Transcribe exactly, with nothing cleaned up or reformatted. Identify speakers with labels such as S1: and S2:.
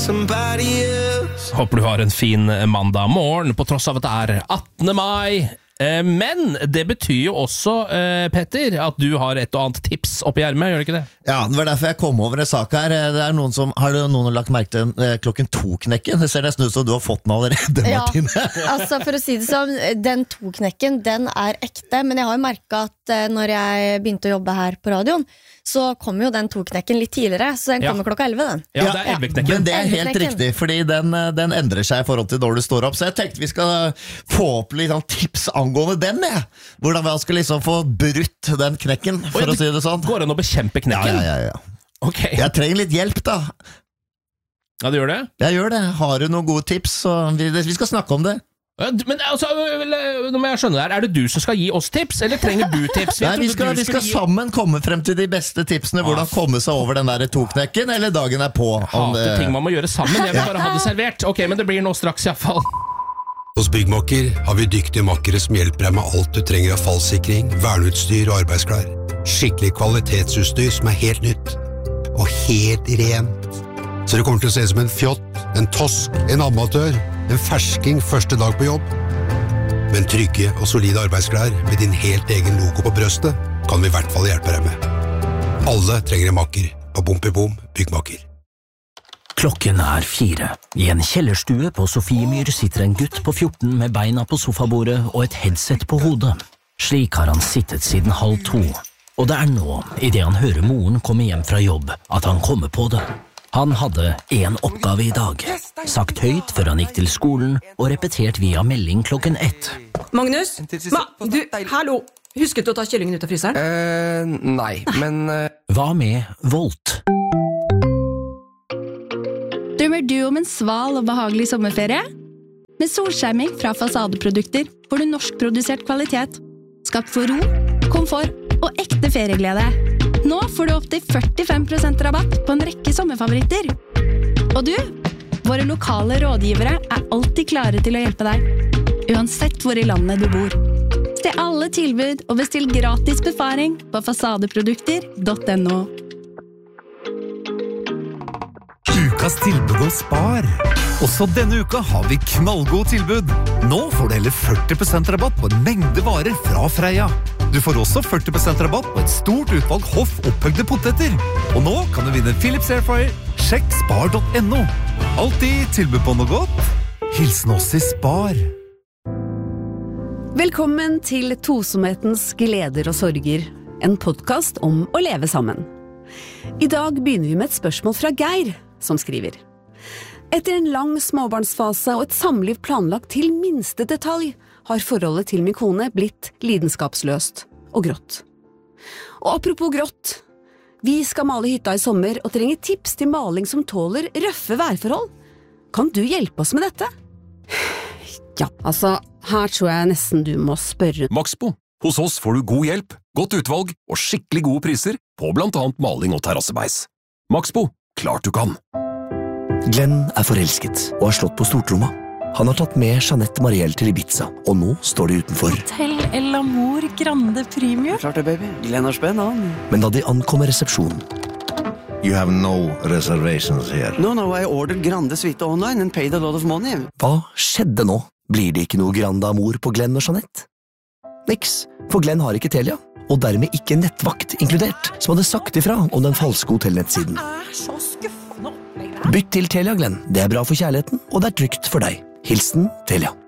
S1: Håper du har en fin mandag morgen på tross av at det er attende mai. Men det betyr jo også, Petter, at du har et og annet tips oppi ermet, gjør det ikke det?
S2: Ja, det var derfor jeg kom over en sak her. Det er noen som, har noen lagt merke til eh, klokken to-knekken? Det ser nesten ut som du har fått den allerede,
S3: Ja,
S2: Martine.
S3: altså for å si det sånn, den to-knekken, den er ekte, men jeg har jo merket at eh, når jeg begynte å jobbe her på radioen, så kom jo den to-knekken litt tidligere, så den
S1: Ja.
S3: kommer klokka elleve, den.
S1: Ja, det er elleve-knekken.
S2: Men det er helt
S3: Elleve-knekken.
S2: riktig, fordi den, den endrer seg i forhold til når du står opp. Så jeg tenkte vi skal få opp litt sånn tips angående den, jeg. Hvordan vi skal liksom få brutt den knekken, for
S1: Oi,
S2: å si det sånn.
S1: Går det an å bekjempe
S2: Ja,
S1: knekken?
S2: ja, ja, ja.
S1: Ok,
S2: Jeg trenger litt hjelp, da.
S1: ja, du gjør det?
S2: Jeg gjør det. Har du noen gode tips? Så vi, vi skal snakke om det.
S1: Ja, Men altså, nå må jeg skjønne det her. Er det du som skal gi oss tips, eller trenger du tips? Jeg
S2: Nei, vi
S1: trodde
S2: skal,
S1: du
S2: vi skal
S1: skulle gi-
S2: sammen komme frem til de beste tipsene. Hvordan komme seg over den der to-knekken, eller dagen er på. Om
S1: Hater ting
S2: det...
S1: man må gjøre sammen. Jeg vil bare ha det servert. Ok, men det blir nå straks i hvert fall.
S4: Hos Byggmakker har vi dyktige makkere som hjelper deg med alt du trenger av fallsikring, verneutstyr og arbeidsklær. Skikkelig kvalitetsutstyr som er helt nytt. Og helt rent. Så det kommer til å se ut som en fjott, en tosk, en amatør, en fersking første dag på jobb. Men trygge og solide arbeidsklær med din helt egen logo på brøstet kan vi i hvert fall hjelpe deg med. Alle trenger en makker. På Bompibom Byggmakker.
S5: Klokken er fire. I en kjellerstue på Sofiemyr sitter en gutt på fjorten med beina på sofabordet og et headset på hodet. Slik har han sittet siden halv to. Og det er nå, i det han hører moren komme hjem fra jobb, at han kommer på det. Han hadde en oppgave i dag. Sagt høyt før han gikk til skolen, og repetert via melding klokken ett.
S6: Magnus? Ma, du, hallo! Husket du å ta kyllingen ut av fryseren?
S7: Eh, nei, men eh,
S5: Hva med Volt?
S8: Drømmer du om en sval og behagelig sommerferie? Med solskjerming fra Fasadeprodukter får du norskprodusert kvalitet. Skapt for ro, komfort og ekte ferieglede. Nå får du opp til førtifem prosent rabatt på en rekke sommerfavoritter. Og du, våre lokale rådgivere er alltid klare til å hjelpe deg, uansett hvor i landet du bor. Se alle tilbud og bestill gratis befaring på fasadeprodukter punktum no.
S9: Ukas tilbud hos Spar. Også denne uka har vi knallgod tilbud. Nå får du hele førti prosent rabatt på en mengde varer fra Freia. Du får også førti prosent rabatt på et stort utvalg hoff opphøgde poteter. Og nå kan du vinne Philips Airfryer. Sjekk spar punktum no. Alltid tilbud på noe godt. Hilsen oss i Spar.
S10: Velkommen til Tosomhetens gleder og sorger, en podcast om å leve sammen. I dag begynner vi med et spørsmål fra Geir, som skriver. Etter en lang småbarnsfase og et samliv planlagt til minste detalj, har forholdet til min kone blitt lidenskapsløst og grått. Og apropos grått, vi skal male hytta i sommer og trenger tips til maling som tåler røffe værforhold. Kan du hjelpe oss med dette? Ja, altså, her tror jeg nesten du må spørre.
S11: Maxbo. Hos oss får du god hjelp, godt utvalg og skikkelig gode priser på blant annet maling og terrassebeis. Maxbo. Klart du kan.
S12: Glenn er forelsket og har slått på stortromma. Han har tatt med Jeanette Marielle til Ibiza, og nå står de utenfor.
S13: Hotel El Amor Grande Premium.
S14: Klart det, baby. Glenn har spenn, han.
S12: Men da de ankommer resepsjonen.
S15: You have no reservations here.
S14: No, no, I ordered Grande Suite online and paid a lot of money.
S12: Hva skjedde nå? Blir det ikke noe Grande Amor på Glenn og Jeanette? Niks, for Glenn har ikke Telia, og dermed ikke nettvakt inkludert, som hadde sagt ifra om den falske hotellnettsiden.
S13: Så skuffende opplegg det her.
S12: Bytt til Telia, Glenn. Det er bra for kjærligheten, og det er trygt for deg. Hilsen Telia.